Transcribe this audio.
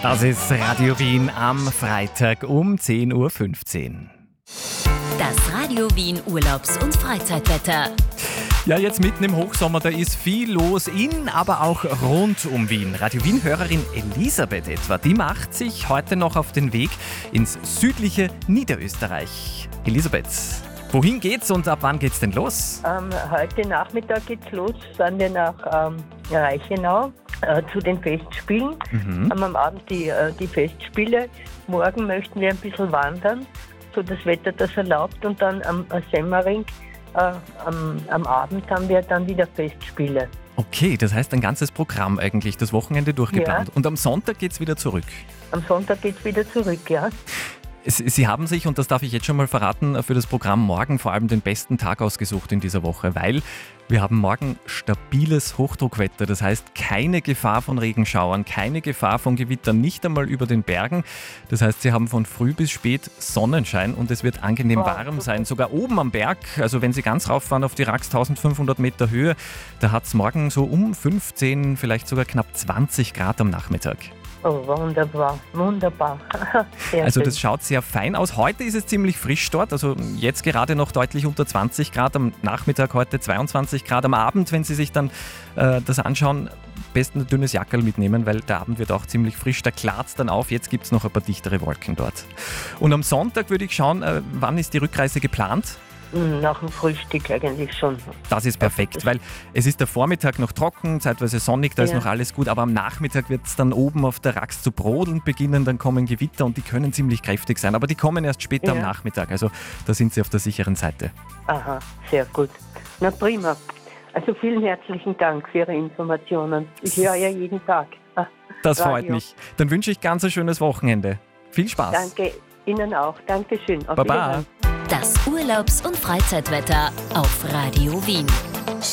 Das ist Radio Wien am Freitag um 10.15 Uhr. Das Radio Wien Urlaubs- und Freizeitwetter. Ja, jetzt mitten im Hochsommer, da ist viel los in, aber auch rund um Wien. Radio Wien-Hörerin Elisabeth etwa, die macht sich heute noch auf den Weg ins südliche Niederösterreich. Elisabeth, wohin geht's und ab wann geht's denn los? Heute Nachmittag geht's los, fahren wir nach Reichenau zu den Festspielen. Haben am Abend die Festspiele. Morgen möchten wir ein bisschen wandern, so das Wetter das erlaubt, und dann am Semmering am Abend haben wir dann wieder Festspiele. Okay, das heißt ein ganzes Programm eigentlich, das Wochenende durchgeplant. Ja. Und am Sonntag geht's wieder zurück. Am Sonntag geht's wieder zurück, ja. Sie haben sich, und das darf ich jetzt schon mal verraten, für das Programm morgen vor allem den besten Tag ausgesucht in dieser Woche, weil wir haben morgen stabiles Hochdruckwetter. Das heißt, keine Gefahr von Regenschauern, keine Gefahr von Gewittern, nicht einmal über den Bergen. Das heißt, Sie haben von früh bis spät Sonnenschein und es wird angenehm warm sein, sogar oben am Berg. Also wenn Sie ganz rauffahren auf die Rax 1500 Meter Höhe, da hat es morgen so um 15, vielleicht sogar knapp 20 Grad am Nachmittag. Oh, wunderbar, wunderbar. Also schön. das schaut sehr fein aus. Heute ist es ziemlich frisch dort, also jetzt gerade noch deutlich unter 20 Grad, am Nachmittag heute 22 Grad. Am Abend, wenn Sie sich dann das anschauen, besten ein dünnes Jackerl mitnehmen, weil der Abend wird auch ziemlich frisch, da klart es dann auf. Jetzt gibt es noch ein paar dichtere Wolken dort. Und am Sonntag würde ich schauen, wann ist die Rückreise geplant? Nach dem Frühstück eigentlich schon. Das ist perfekt, weil es ist der Vormittag noch trocken, zeitweise sonnig, da ist Ja. noch alles gut, aber am Nachmittag wird es dann oben auf der Rax zu brodeln beginnen, dann kommen Gewitter und die können ziemlich kräftig sein, aber die kommen erst später am Ja. Nachmittag, also da sind Sie auf der sicheren Seite. Aha, sehr gut. Na prima. Also vielen herzlichen Dank für Ihre Informationen. Ich höre ja jeden Tag. Das Radio. freut mich. Dann wünsche ich ganz ein schönes Wochenende. Viel Spaß. Danke Ihnen auch. Dankeschön. Auf Baba. Wiederhören. Das Urlaubs- und Freizeitwetter auf Radio Wien.